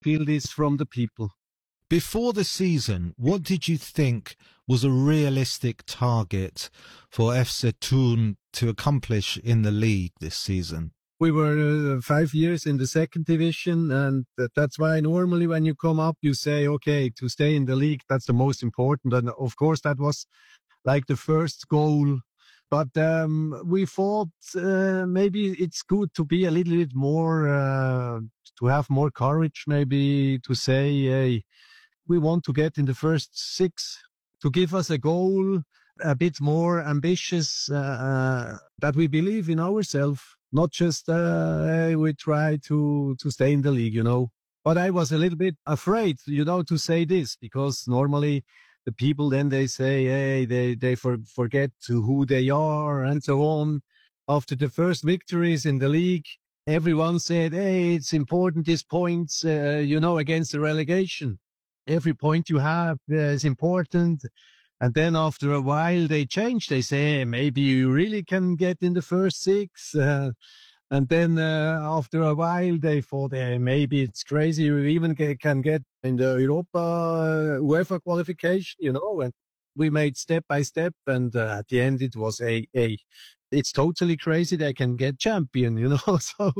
feel this from the people. Before the season, what did you think was a realistic target for FC Thun to accomplish in the league this season? We were 5 years in the second division, and that's why normally when you come up, you say, okay, to stay in the league, that's the most important. And of course, that was like the first goal. But we thought maybe it's good to be a little bit more, to have more courage, maybe to say, hey, we want to get in the first 6, to give us a goal a bit more ambitious, that we believe in ourselves, not just hey, we try to stay in the league, you know. But I was a little bit afraid, you know, to say this, because normally the people then they say, hey, they forget who they are and so on. After the first victories in the league, everyone said, hey, it's important, these points, you know, against the relegation. Every point you have is important. And then after a while, they change. They say, hey, maybe you really can get in the first 6. And then after a while, they thought, hey, maybe it's crazy. You even can get in the Europa UEFA qualification, you know. And we made step by step. And at the end, it was it's totally crazy. They can get champion, you know.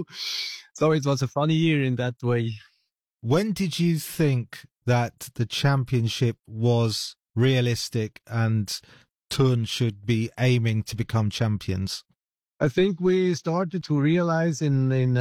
So it was a funny year in that way. When did you think that the championship was realistic and Thun should be aiming to become champions? I think we started to realize in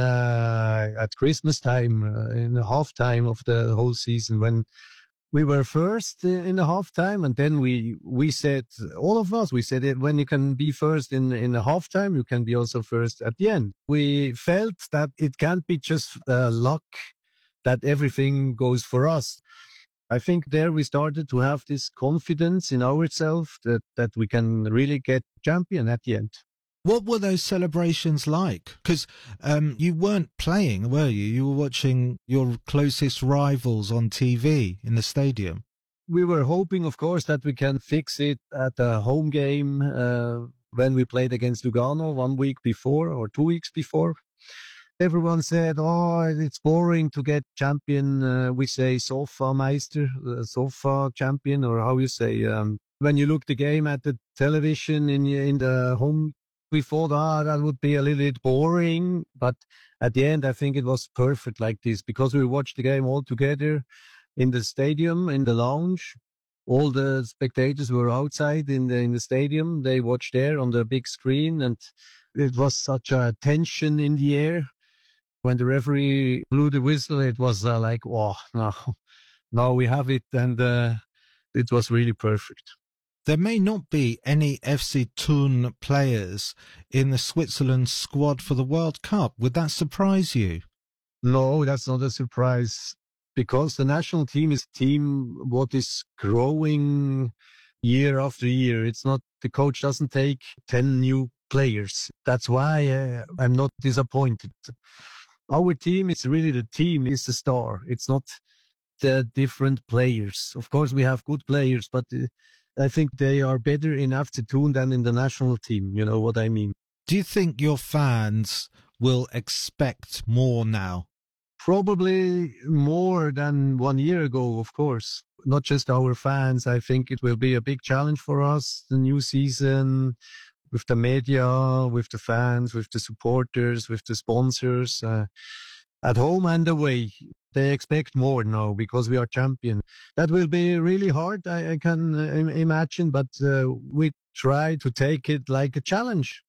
at Christmas time, in the halftime of the whole season, when we were first in the halftime, and then we said, all of us, we said, when you can be first in the halftime, you can be also first at the end. We felt that it can't be just luck that everything goes for us. I think there we started to have this confidence in ourselves that we can really get champion at the end. What were those celebrations like? Because you weren't playing, were you? You were watching your closest rivals on TV in the stadium. We were hoping, of course, that we can fix it at a home game when we played against Lugano 1 week before or 2 weeks before. Everyone said, oh, it's boring to get champion. We say Sofa Meister, Sofa champion, or how you say. When you look the game at the television in the home, we thought, that would be a little bit boring. But at the end, I think it was perfect like this, because we watched the game all together in the stadium, in the lounge. All the spectators were outside in the stadium. They watched there on the big screen, and it was such a tension in the air. When the referee blew the whistle, it was like, oh, now we have it. And it was really perfect. There may not be any FC Thun players in the Switzerland squad for the World Cup. Would that surprise you? No, that's not a surprise, because the national team is a team what is growing year after year. It's not, the coach doesn't take 10 new players. That's why I'm not disappointed. Our team is really, the team is the star. It's not the different players. Of course, we have good players, but I think they are better in FC Thun than in the national team. You know what I mean? Do you think your fans will expect more now? Probably more than 1 year ago, of course. Not just our fans. I think it will be a big challenge for us, the new season, with the media, with the fans, with the supporters, with the sponsors, at home and away. They expect more now because we are champion. That will be really hard, I can imagine, but we try to take it like a challenge.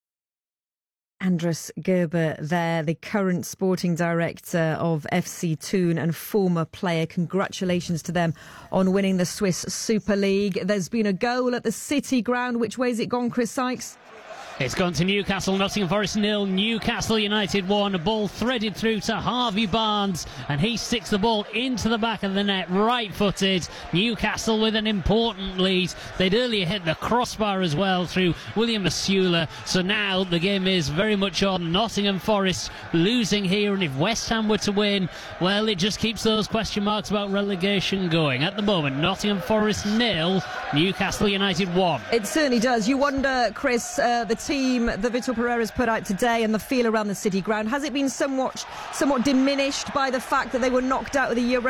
Andras Gerber there, the current sporting director of FC Thun and former player. Congratulations to them on winning the Swiss Super League. There's been a goal at the City Ground. Which way has it gone, Chris Sykes? It's gone to Newcastle, Nottingham Forest 0, Newcastle United 1. A ball threaded through to Harvey Barnes, and he sticks the ball into the back of the net, right-footed. Newcastle with an important lead. They'd earlier hit the crossbar as well through William Masula. So now the game is very much on. Nottingham Forest losing here, and if West Ham were to win, well, it just keeps those question marks about relegation going. At the moment, Nottingham Forest 0, Newcastle United 1. It certainly does. You wonder, Chris, the team that Vitor Pereira's put out today and the feel around the City Ground, has it been somewhat diminished by the fact that they were knocked out of the Europa